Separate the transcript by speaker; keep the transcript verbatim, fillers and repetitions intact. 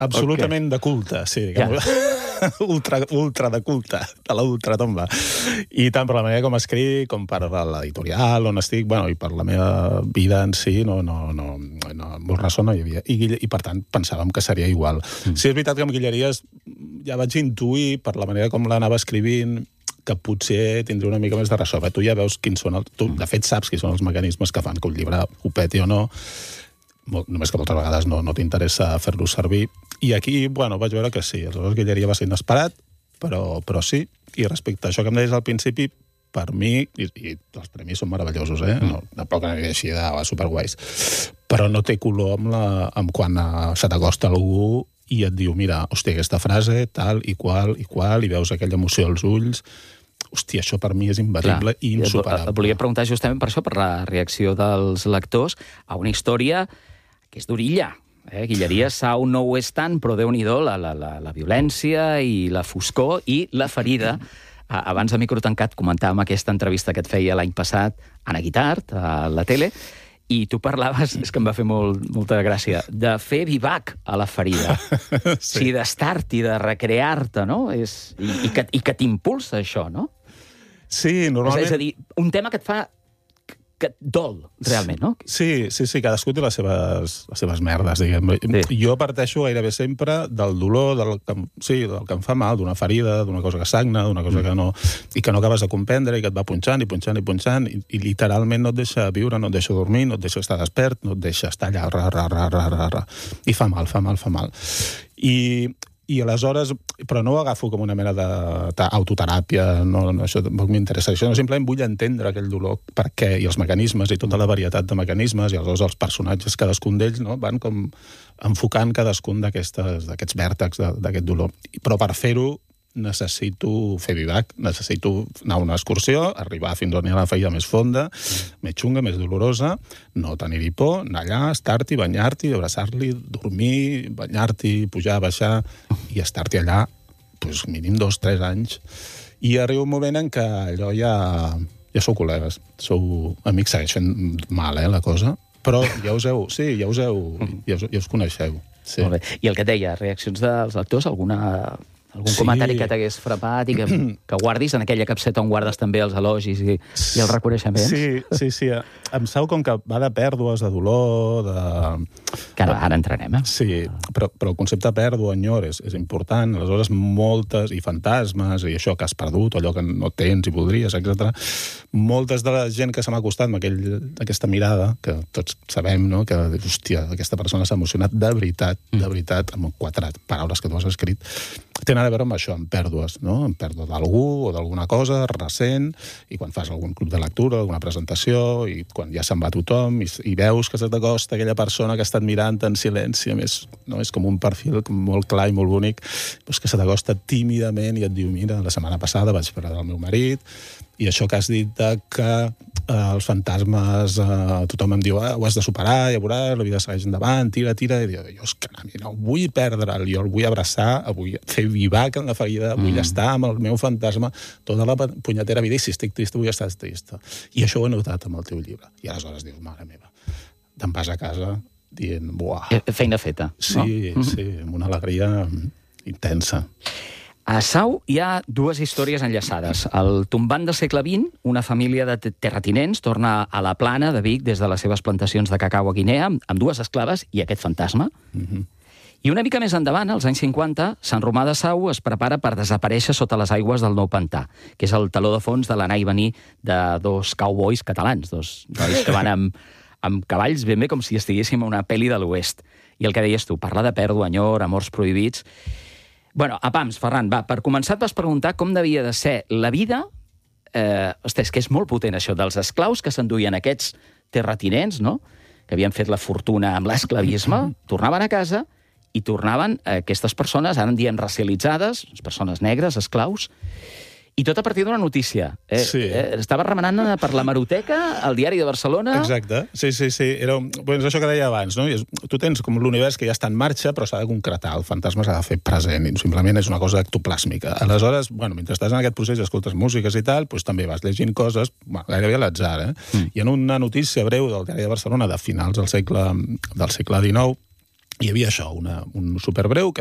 Speaker 1: Absolutament okay. de culte, sí. Ja. ultra, ultra de culte, de la ultratomba. I tant per la manera com escric, com per l'editorial on estic, bueno, i per la meva vida en si, no, no, no, no molt ressò no hi havia. I, I, per tant, pensàvem que seria igual. Mm. Sí, és veritat que amb Guilleries ja vaig intuir, per la manera com l'anava escrivint, que potser tindria una mica més de ressò. Tu ja veus quins són els... Tu, de fet, saps quins són els mecanismes que fan que un llibre ho peti o no, només que moltes vegades no, no t'interessa fer-lo servir. I aquí, bueno, vaig veure que sí, aleshores Guilleria va ser inesperat, però, però sí. I respecte a això que em deies al principi, per mi, i, i els premis són meravellosos, eh? No, tampoc aniré així de superguais, però no té color amb, la, amb quan se t'acosta algú i et diu, mira, hòstia, aquesta frase, tal i qual i qual, i veus aquella emoció als ulls. Hòstia, això per mi és imbatible i insuperable.
Speaker 2: Et volia preguntar justament per això, per la reacció dels lectors a una història que és d'orilla. Eh? Guilleries Sau no ho és tant, però Déu-n'hi-do la, la, la, la violència i la foscor i la ferida. Abans de micro tancat comentàvem aquesta entrevista que et feia l'any passat Anna Guitart, a la tele, i tu parlaves, és que em va fer molt, molta gràcia, de fer vivac a la ferida. Sí, sí d'estar-t'hi, de recrear-te, no? És, i, i que, i que t'impulsa això, no?
Speaker 1: Sí, normalment...
Speaker 2: És a dir, un tema que et fa... que dol, realment, no?
Speaker 1: Sí, sí, sí, cadascú té les seves, les seves merdes, diguem. Sí. Jo parteixo gairebé sempre del dolor, del que, sí, del que em fa mal, d'una ferida, d'una cosa que sagna, d'una cosa mm. que no... i que no acabes de comprendre, i que et va punxant, i punxant, i punxant, i, i literalment no et deixa viure, no et deixa dormir, no et deixa estar despert, no et deixa estar allà, ra, ra, ra, ra, ra, ra. I fa mal, fa mal, fa mal. I... I aleshores, però no ho agafo com una mena d'autoteràpia, no, no, això tampoc m'interessa. Això no, simplement vull entendre aquell dolor, per què, i els mecanismes, i tota la varietat de mecanismes, i aleshores els personatges, cadascun d'ells, no, van com enfocant cadascun d'aquests vèrtexs d'aquest dolor. Però per fer-ho necessito fer vivac, necessito anar a una excursió, arribar fins on hi ha la ferida més fonda, més xunga, més dolorosa, no tenir-hi por, anar allà, estar-t'hi, banyar-t'hi, abraçar-li, dormir, banyar-t'hi, pujar, baixar, i estar-t'hi allà, doncs, mínim dos, tres anys. I arriba un moment en què allò ja, ja sou col·legues, sou amics, segueix fent mal, eh, la cosa, però ja us heu, sí, ja us heu, ja us, ja us coneixeu. Sí.
Speaker 2: Molt bé. I el que et deia, reaccions dels lectors, alguna... Algun sí. comentari que t'hagués frapat i que, que guardis en aquella capseta on guardes també els elogis i, i els reconeixements?
Speaker 1: Sí, sí, sí. Em sap com que va de pèrdues, de dolor, de...
Speaker 2: Que ara, ara entrarem, eh?
Speaker 1: Sí, però, però el concepte de pèrdua, enyor, és, és important. Aleshores, moltes, i fantasmes, i això que has perdut, allò que no tens i voldries, etcètera. Moltes de la gent que se m'ha acostat amb aquell, aquesta mirada, que tots sabem, no?, que, hòstia, aquesta persona s'ha emocionat de veritat, de veritat, amb quatre paraules que tu has escrit, tenen a veure amb això, amb pèrdues, no? Amb pèrdua d'algú o d'alguna cosa recent, i quan fas algun club de lectura, alguna presentació, i quan ja se'n va tothom, i, i veus que se t'acosta aquella persona que ha estat mirant en silenci, a més, no? És com un perfil molt clar i molt bonic, doncs que se t'acosta tímidament i et diu, mira, la setmana passada vaig perdre el meu marit, i això que has dit de que eh, els fantasmes, eh, tothom em diu, ah, ho has de superar, ja veuràs, la vida segueix endavant, tira, tira, i jo, jo és que no vull perdre'l, jo el vull abraçar, vull fer vivac en la ferida, vull mm. estar amb el meu fantasma tota la punyetera vida, i si estic trista, vull estar trista. I això ho he notat amb el teu llibre. I aleshores dius, mare meva, te'n vas a casa dient, buah...
Speaker 2: Feina feta,
Speaker 1: sí,
Speaker 2: no?
Speaker 1: Sí, amb una alegria intensa.
Speaker 2: A Sau hi ha dues històries enllaçades. El tombant del segle vint, una família de terratinents torna a la plana de Vic des de les seves plantacions de cacau a Guinea, amb dues esclaves i aquest fantasma. Mm-hmm. I una mica més endavant, als anys cinquanta, Sant Romà de Sau es prepara per desaparèixer sota les aigües del Nou Pantà, que és el taló de fons de l'anar i venir de dos cowboys catalans, dos nois que van amb, amb cavalls ben bé com si estiguéssim a una pel·li de l'Oest. I el que deies tu, parlar de pèrdua, enyor, amors prohibits... Bueno, a pams, Ferran, va, per començar et vas preguntar com devia de ser la vida... Eh, ostres, que és molt potent això, dels esclaus que s'enduien aquests terratinents, no?, que havien fet la fortuna amb l'esclavisme, tornaven a casa i tornaven eh, aquestes persones, ara en diem racialitzades, persones negres, esclaus, i tot a partir d'una notícia. Eh,
Speaker 1: sí.
Speaker 2: eh, estava remenant per l'Hemeroteca, al Diari de Barcelona...
Speaker 1: Exacte, sí, sí, sí. Era, bueno, és això que deia abans, no? Tu tens com l'univers que ja està en marxa, però s'ha de concretar, el fantasma s'ha de fer present, i simplement és una cosa ectoplàsmica. Aleshores, bueno, mentre estàs en aquest procés i escoltes músiques i tal, doncs també vas llegint coses, bueno, gairebé a l'atzar, eh? Mm. I en una notícia breu del Diari de Barcelona de finals del segle, del segle dinou, hi havia això, una, un superbreu que